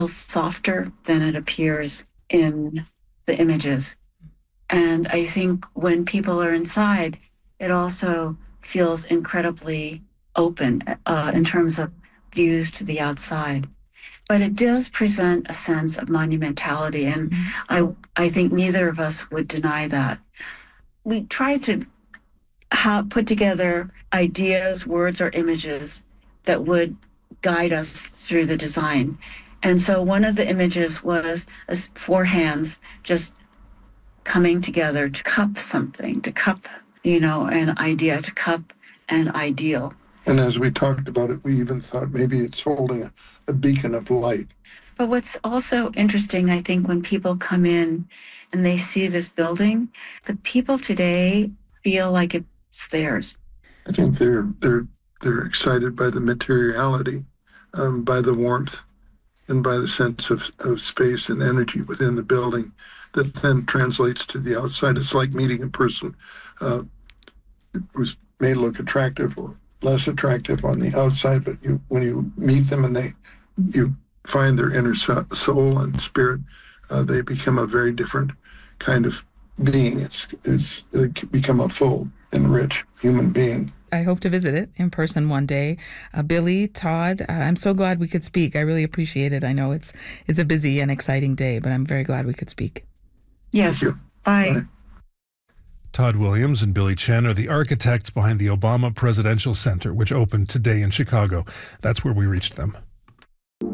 softer than it appears in the images. And I think when people are inside, it also feels incredibly open in terms of views to the outside. But it does present a sense of monumentality, and I think neither of us would deny that. We tried to put together ideas, words, or images that would guide us through the design. And so one of the images was four hands just coming together to cup something, to cup, an idea, to cup an ideal. And as we talked about it, we even thought maybe it's holding a beacon of light. But what's also interesting, I think, when people come in and they see this building, the people today feel like it's theirs. I think they're excited by the materiality, by the warmth, and by the sense of space and energy within the building that then translates to the outside. It's like meeting a person who may look attractive or less attractive on the outside, but when you meet them and you find their inner soul and spirit, they become a very different kind of being. They become a full and rich human being. I hope to visit it in person one day. Billy, Todd, I'm so glad we could speak. I really appreciate it. I know it's a busy and exciting day, but I'm very glad we could speak. Yes. Bye. Bye. Todd Williams and Billy Chen are the architects behind the Obama Presidential Center, which opened today in Chicago. That's where we reached them.